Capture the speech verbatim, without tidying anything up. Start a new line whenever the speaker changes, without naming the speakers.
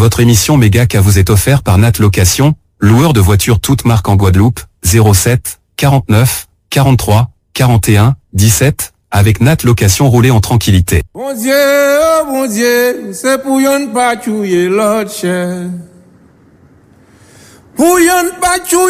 Votre émission Mégacast vous est offerte par Nat Location, loueur de voitures toutes marques en Guadeloupe, zéro sept, quarante-neuf, quarante-trois, quarante et un, dix-sept, avec Nat Location, roulez en tranquillité.
Bon Dieu, oh bon Dieu, c'est pour yon pas tuer l'autre chien. Pour yon pas tuer